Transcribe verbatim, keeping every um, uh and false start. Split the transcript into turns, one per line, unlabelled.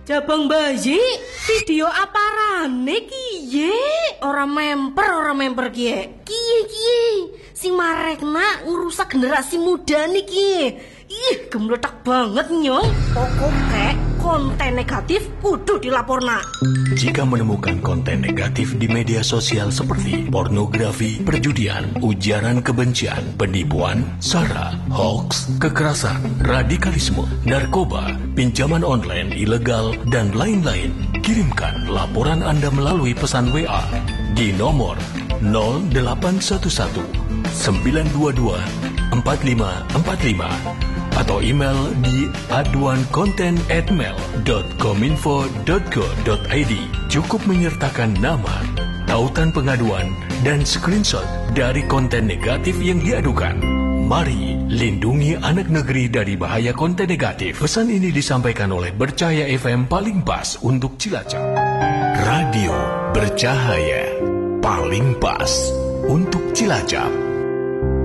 Jabang bayi, video aparane kiye? Ora memper, ora memper kiye. Kiye kiye? Si Marekna ngerusak generasi muda nih kiye. Ih, gemletak banget nyong. Pokoknya konten negatif kudu dilaporna.
Jika menemukan konten negatif di media sosial seperti pornografi, perjudian, ujaran kebencian, penipuan, sara, hoax, kekerasan, radikalisme, narkoba, pinjaman online ilegal, dan lain-lain, kirimkan laporan Anda melalui pesan W A di nomor nol delapan satu satu sembilan dua dua empat lima empat lima atau email di aduan konten at mail dot kominfo dot go dot i d. Cukup menyertakan nama, tautan pengaduan, dan screenshot dari konten negatif yang diadukan. Mari lindungi anak negeri dari bahaya konten negatif. Pesan ini disampaikan oleh Bercahaya F M paling pas untuk Cilacap. Radio Bercahaya paling pas untuk Cilacap.